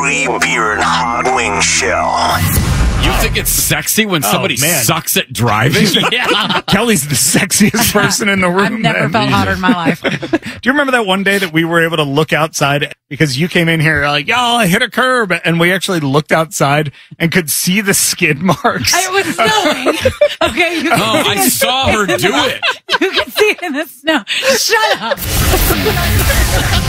3-beer hot wing shell. You think it's sexy when somebody sucks at driving? Yeah. Kelly's the sexiest person in the room. I've never felt hotter in my life. Do you remember that one day that we were able to look outside because you came in here like, y'all, I hit a curb, and we actually looked outside and could see the skid marks? It was snowing. Okay. I saw her do it. You can see it in the snow. Shut up.